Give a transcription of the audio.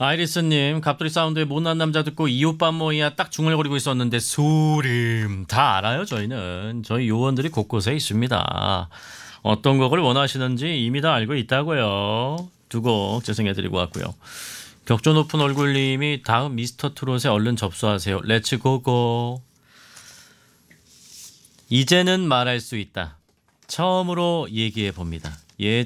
아이리스님, 갑돌이 사운드에 못난 남자 듣고 이 오빠 뭐야 딱 중얼거리고 있었는데 소름. 다 알아요 저희는. 저희 요원들이 곳곳에 있습니다. 어떤 곡을 원하시는지 이미 다 알고 있다고요. 두 곡 재생해드리고 왔고요. 격조 높은 얼굴님이 다음 미스터 트롯에 얼른 접수하세요. 렛츠 고고. 이제는 말할 수 있다. 처음으로 얘기해 봅니다.